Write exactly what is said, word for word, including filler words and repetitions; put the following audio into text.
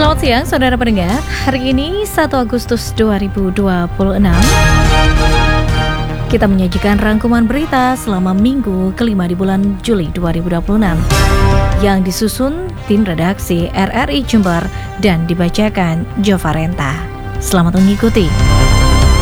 Selamat siang saudara pendengar. Hari ini satu Agustus dua ribu dua puluh enam. Kita menyajikan rangkuman berita selama minggu kelima di bulan Juli dua ribu dua puluh enam yang disusun tim redaksi R R I Jember dan dibacakan Jova Renta. Selamat mengikuti.